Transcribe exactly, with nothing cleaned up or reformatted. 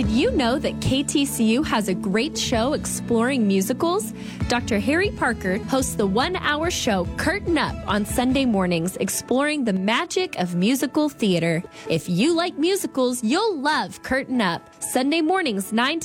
Did you know that K T C U has a great show exploring musicals? Doctor Harry Parker hosts the one-hour show Curtain Up on Sunday mornings, exploring the magic of musical theater. If you like musicals, you'll love Curtain Up. Sunday mornings, nine to